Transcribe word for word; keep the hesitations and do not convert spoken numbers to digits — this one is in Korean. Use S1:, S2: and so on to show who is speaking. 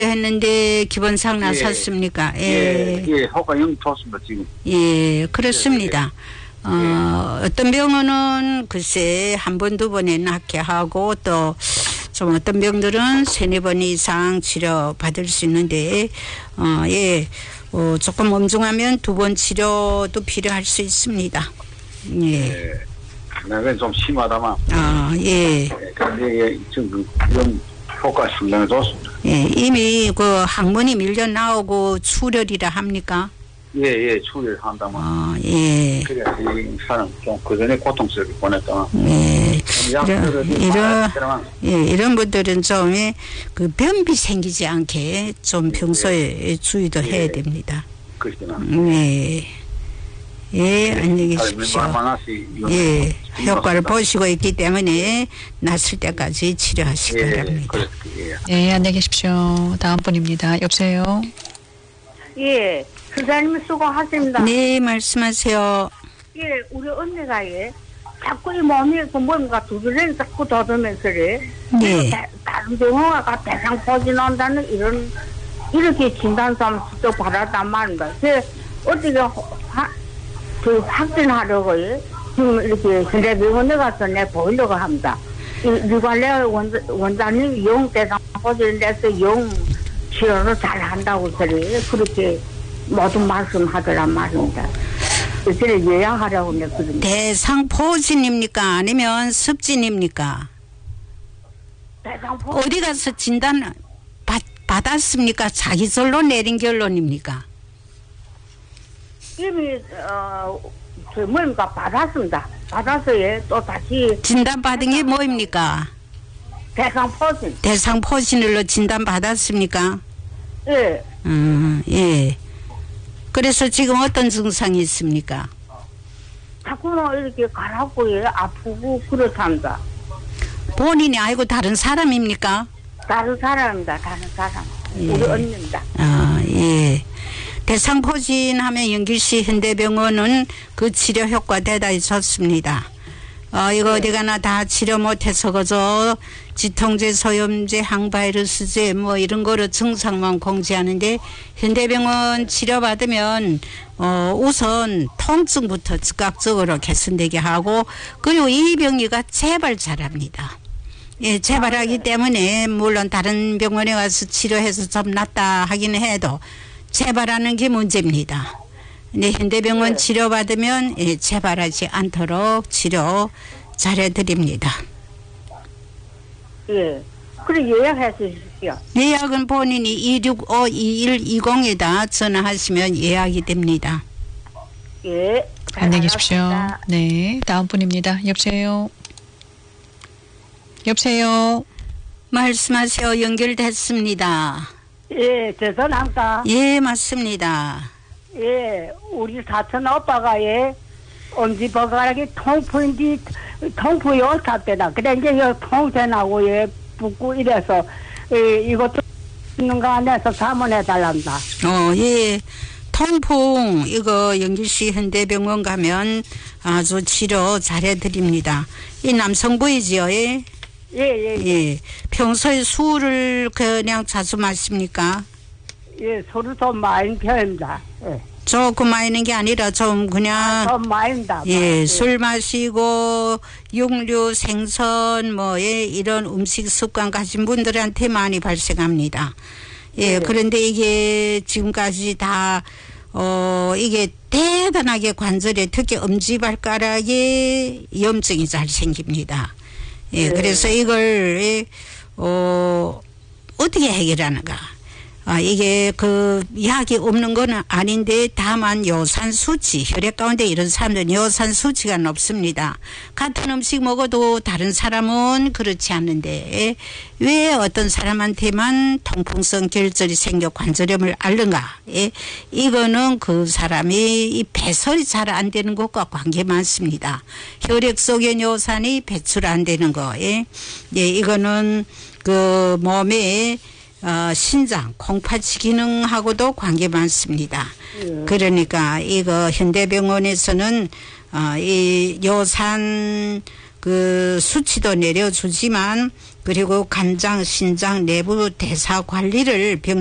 S1: 했는데 기본상
S2: 예.
S1: 나섰습니까?
S2: 예, 예, 효과 영 좋습니다, 지금.
S1: 예, 그렇습니다.
S2: 예.
S1: 어, 어떤 병원은 글쎄 한 번, 두 번에 낫게 하고 또 좀 어떤 병들은 세네 번 이상 치료 받을 수 있는데, 어, 예, 어, 조금 엄중하면 두 번 치료도 필요할 수 있습니다. 예.
S2: 예. 그건 좀 심하다만.
S1: 아, 예.
S2: 예, 근데 예, 지금 이런 효과 상당히 좋습니다.
S1: 예, 이미 그 항문이 밀려 나오고 출혈이라 합니까?
S2: 예, 예, 출혈한다면.
S1: 아, 예.
S2: 그래, 이 사람 좀 그전에 고통스럽게 보냈다.
S1: 예. 이런, 이런,
S2: 이런,
S1: 예, 이런 분들은 좀, 예, 그 변비 생기지 않게 좀 평소에 주의도
S2: 예.
S1: 해야 됩니다.
S2: 그렇구나.
S1: 예. 예, 안녕히 계십시오. 예, 효과를 보시고 있기 때문에 낫을 때까지 치료하시기
S2: 예,
S1: 바랍니다.
S2: 그렇습니다. 예.
S3: 네, 안녕히 계십시오. 다음 분입니다. 여보세요?
S4: 예, 선생님 수고하십니다.
S1: 네, 말씀하세요.
S4: 예, 우리 언니가 예, 자꾸 이 몸이 그 뭔가 두드러니 자꾸 더듬면서래.
S1: 네.
S4: 다른 병원가 대상 포진한다는 이런 이렇게 진단서 또 받았단 말입니다. 그 어떻게 하, 그 확진하려고 예, 지금 이렇게 현대병원에 가서 내 보이려고 합니다. 이 유관래 원 원장님 용 대상 포진을 내서 용 치료를 잘 한다고 그래. 그렇게 모든 말씀하더란 말입니다. 그래 요양하라고 내가 그러는데.
S1: 대상포진입니까? 아니면 습진입니까?
S4: 대상포
S1: 어디 가서 진단 받, 받았습니까? 자기 절로 내린 결론입니까?
S4: 이미 어저 뭡니까 받았습니다. 받아서 예또 다시
S1: 진단 받은 게 뭐입니까?
S4: 대상포진.
S1: 대상포진으로 진단 받았습니까?
S4: 예.
S1: 음, 예. 그래서 지금 어떤 증상이 있습니까?
S4: 자꾸만 이렇게 가라고 예 아프고 그렇답니다.
S1: 본인이 아니고 다른 사람입니까?
S4: 다른 사람입니다. 다른 사람.
S1: 예.
S4: 우리 언니입니다.
S1: 아, 예. 대상포진 하면 영길시 현대병원은 그 치료 효과 대단히 좋습니다. 어, 이거 어디 가나 다 치료 못해서 그저 지통제, 소염제, 항바이러스제 뭐 이런 거로 증상만 공지하는데 현대병원 치료받으면 어, 우선 통증부터 즉각적으로 개선되게 하고 그리고 이 병이가 재발 잘합니다. 예, 재발하기 때문에 물론 다른 병원에 가서 치료해서 좀 낫다 하기는 해도 재발하는 게 문제입니다. 네, 현대병원 치료받으면 예, 재발하지 않도록 치료 잘해드립니다.
S4: 예. 그래 예약해 주십시오.
S1: 예약은 본인이 이육오 이일이공에다 전화하시면 예약이 됩니다.
S4: 예.
S3: 안녕히 계십시오.
S4: 알았습니다.
S3: 네, 다음 분입니다. 여보세요? 여보세요?
S1: 말씀하세요. 연결됐습니다.
S4: 예, 죄송합니다.
S1: 예, 맞습니다.
S4: 예, 우리 사촌 오빠가 예, 엄지발가락이 통풍인지 통풍이 옳다대나. 그래 이제 이 통제나고 예, 붓고 이래서 예, 이것도 있는 거 안에서 사문해 달랍니다.
S1: 어, 예. 통풍 이거 영길시 현대병원 가면 아주 치료 잘해드립니다. 이 남성부이지요. 예.
S4: 예, 예, 예.
S1: 예. 평소에 술을 그냥 자주 마십니까?
S4: 예, 서로 좀 많이 편입니다. 예.
S1: 조금 마시는 게 아니라 좀 그냥
S4: 좀 많이다.
S1: 예, 술 마시고 육류, 생선 뭐 예, 이런 음식 습관 가진 분들한테 많이 발생합니다. 예,
S4: 네.
S1: 그런데 이게 지금까지 다 어, 이게 대단하게 관절에 특히 엄지발가락에 염증이 잘 생깁니다. 예,
S4: 네.
S1: 그래서 이걸 예, 어, 어떻게 해결하는가? 아, 이게 그 약이 없는 건 아닌데 다만 요산 수치, 혈액 가운데 이런 사람들은 요산 수치가 높습니다. 같은 음식 먹어도 다른 사람은 그렇지 않는데 왜 어떤 사람한테만 통풍성 결절이 생겨 관절염을 앓는가? 예? 이거는 그 사람이 이 배설이 잘 안 되는 것과 관계 많습니다. 혈액 속의 요산이 배출 안 되는 거. 예? 예, 이거는 그 몸에 어, 신장, 콩팥이 기능하고도 관계 많습니다. 예. 그러니까 이거 현대병원에서는 어, 이 요산 그 수치도 내려주지만 그리고 간장, 신장 내부 대사 관리를 병